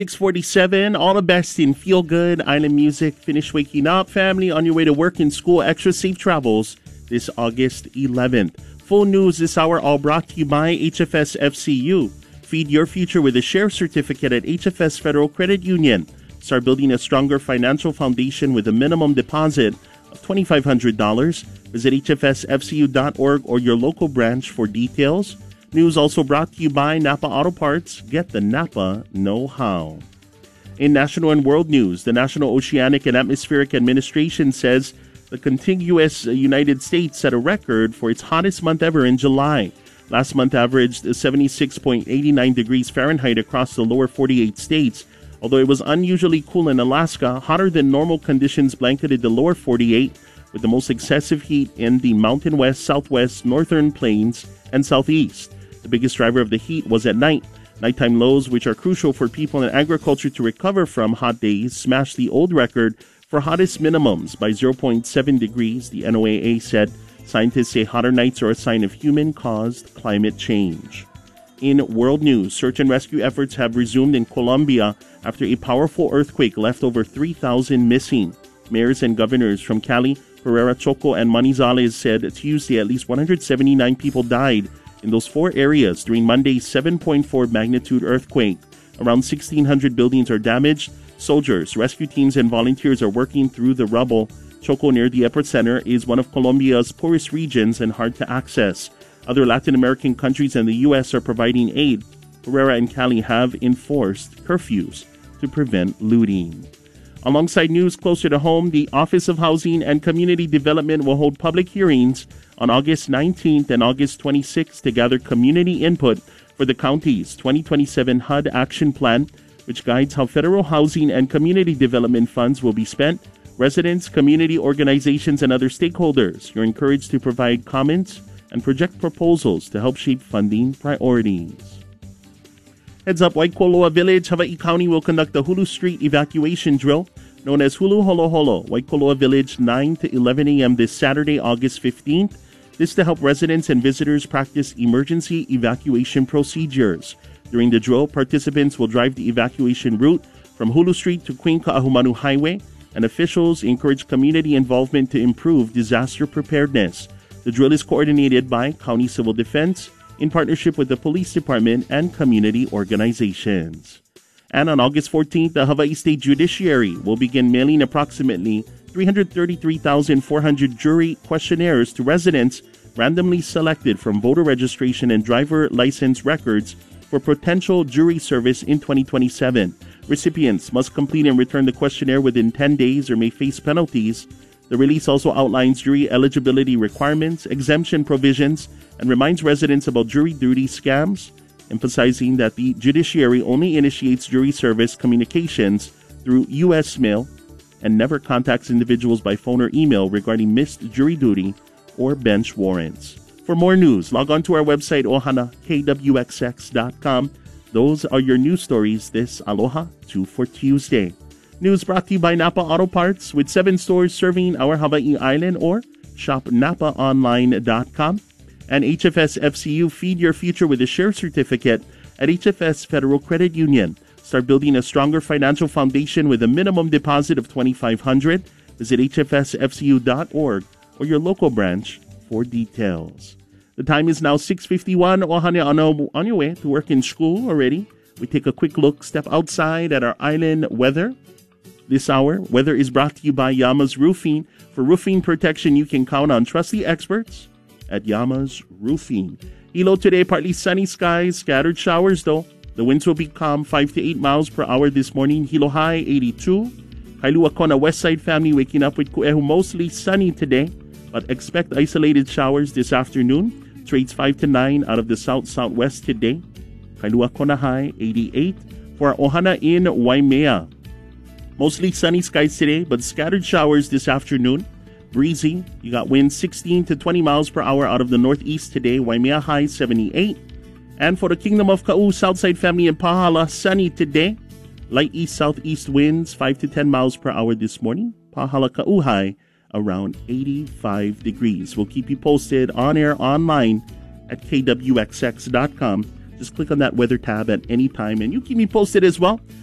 6:47, all the best in Feel Good Island Music. Finish waking up, family, on your way to work and school. Extra safe travels this August 11th. Full news this hour, all brought to you by HFS FCU. Feed your future with a share certificate at HFS Federal Credit Union. Start building a stronger financial foundation with a minimum deposit of $2,500. Visit hfsfcu.org or your local branch for details. News also brought to you by Napa Auto Parts. Get the Napa know-how. In national and world news, the National Oceanic and Atmospheric Administration says the contiguous United States set a record for its hottest month ever in July. Last month averaged 76.89 degrees Fahrenheit across the lower 48 states. Although it was unusually cool in Alaska, hotter than normal conditions blanketed the lower 48, with the most excessive heat in the Mountain West, Southwest, Northern Plains, and Southeast. The biggest driver of the heat was at night. Nighttime lows, which are crucial for people in agriculture to recover from hot days, smashed the old record for hottest minimums by 0.7 degrees, the NOAA said. Scientists say hotter nights are a sign of human-caused climate change. In world news, search and rescue efforts have resumed in Colombia after a powerful earthquake left over 3,000 missing. Mayors and governors from Cali, Pereira, Choco, and Manizales said Tuesday at least 179 people died in those four areas during Monday's 7.4 magnitude earthquake. Around 1,600 buildings are damaged. Soldiers, rescue teams, and volunteers are working through the rubble. Choco, near the epicenter, is one of Colombia's poorest regions and hard to access. Other Latin American countries and the U.S. are providing aid. Pereira and Cali have enforced curfews to prevent looting. Alongside news closer to home, the Office of Housing and Community Development will hold public hearings on August 19th and August 26th to gather community input for the county's 2027 HUD Action Plan, which guides how federal housing and community development funds will be spent. Residents, community organizations, and other stakeholders, you're encouraged to provide comments and project proposals to help shape funding priorities. Heads up, Waikoloa Village, Hawaii County will conduct the Hulu Street evacuation drill known as Hulu Holo Holo, Waikoloa Village, 9 to 11 a.m. this Saturday, August 15th. This to help residents and visitors practice emergency evacuation procedures. During the drill, participants will drive the evacuation route from Hulu Street to Queen Ka'ahumanu Highway, and officials encourage community involvement to improve disaster preparedness. The drill is coordinated by County Civil Defense in partnership with the Police Department and community organizations. And on August 14th, the Hawaii State Judiciary will begin mailing approximately 333,400 jury questionnaires to residents randomly selected from voter registration and driver license records for potential jury service in 2027. Recipients must complete and return the questionnaire within 10 days or may face penalties. The release also outlines jury eligibility requirements, exemption provisions, and reminds residents about jury duty scams, emphasizing that the judiciary only initiates jury service communications through U.S. mail and never contacts individuals by phone or email regarding missed jury duty or bench warrants. For more news, log on to our website, ohanakwxx.com. Those are your news stories this Aloha 2 for Tuesday. News brought to you by Napa Auto Parts with 7 stores serving our Hawaii Island, or shop napaonline.com. And HFS FCU, feed your future with a share certificate at HFS Federal Credit Union. Start building a stronger financial foundation with a minimum deposit of $2,500. Visit hfsfcu.org or your local branch for details. The time is now 6:51. Ohana, on your way to work and school already. We take a quick look, step outside at our island weather. This hour, weather is brought to you by Yama's Roofing. For roofing protection, you can count on trusty experts at Yama's Roofing. Hilo today, partly sunny skies, scattered showers though. The winds will be calm, 5 to 8 miles per hour this morning. Hilo high, 82. Kailua Kona West Side family waking up with ku'ehu, mostly sunny today, but expect isolated showers this afternoon. Trades 5 to 9 out of the south-southwest today. Kailua Kona high, 88. For our Ohana in Waimea, mostly sunny skies today, but scattered showers this afternoon. Breezy. You got winds 16 to 20 miles per hour out of the northeast today. Waimea high, 78. And for the Kingdom of Ka'u, Southside family in Pahala, sunny today. Light east-southeast winds, 5 to 10 miles per hour this morning. Pahala Ka'u high, around 85 degrees. We'll keep you posted on air online at kwxx.com. Just click on that weather tab at any time, and you keep me posted as well